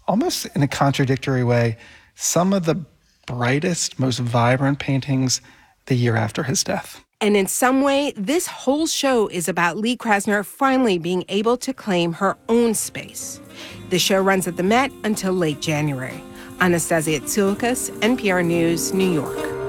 almost in a contradictory way, some of the brightest, most vibrant paintings the year after his death. And in some way, this whole show is about Lee Krasner finally being able to claim her own space. The show runs at the Met until late January. Anastasia Tsoulikas, NPR News, New York.